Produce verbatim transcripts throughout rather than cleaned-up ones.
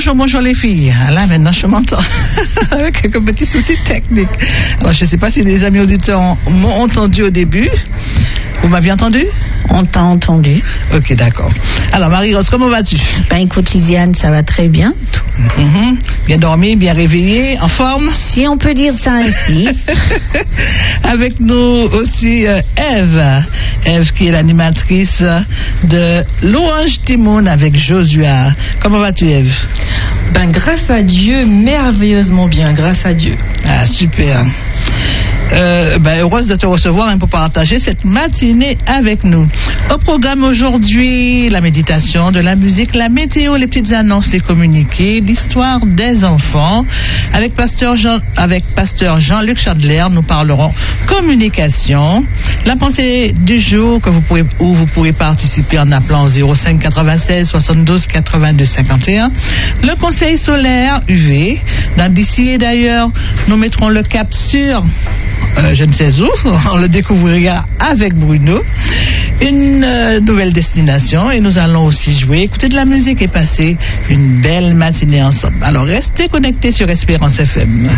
bonjour, bonjour les filles. Là, maintenant, je m'entends avec quelques petits soucis techniques. Alors, je ne sais pas si les amis auditeurs m'ont entendu au début. Vous m'aviez entendu? On t'a entendu. Ok, d'accord. Alors, Marie-Rose, comment vas-tu? Ben, écoute, Lisiane, ça va très bien. Mm-hmm. Bien dormi, bien réveillé, en forme? Si on peut dire ça ainsi. Avec nous aussi euh, Ève. Ève qui est l'animatrice de Louange Timoun avec Joshua. Comment vas-tu, Ève? Ben, grâce à Dieu, merveilleusement bien, grâce à Dieu. Ah, super. Euh, ben, heureuse de te recevoir hein, pour partager cette matinée avec nous. Au programme aujourd'hui, la méditation, de la musique, la météo, les petites annonces, les communiqués, l'histoire des enfants. Avec pasteur Jean, avec pasteur Jean-Luc Chandler, nous parlerons communication. La pensée du jour que vous pourrez, où vous pourrez participer en appelant au zéro cinq quatre-vingt-seize soixante-douze quatre-vingt-deux cinquante et un. Le conseil solaire U V. Dans d'ici et d'ailleurs, nous mettrons le cap sur Euh, je ne sais où, on le découvrira avec Bruno. Une euh, nouvelle destination et nous allons aussi jouer, écouter de la musique et passer une belle matinée ensemble. Alors restez connectés sur Espérance F M.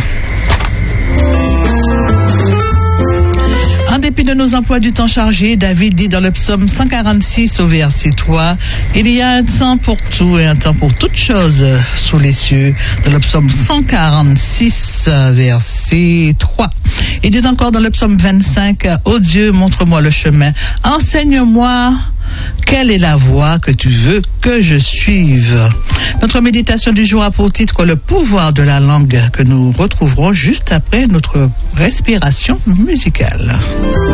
En dépit de nos emplois du temps chargés, David dit dans le psaume cent quarante-six au verset trois, il y a un temps pour tout et un temps pour toutes choses sous les cieux. Dans le psaume cent quarante-six verset trois. Il dit encore dans le psaume vingt-cinq, ô Dieu, montre-moi le chemin, enseigne-moi quelle est la voie que tu veux que je suive. Notre méditation du jour a pour titre le pouvoir de la langue que nous retrouverons juste après notre respiration musicale.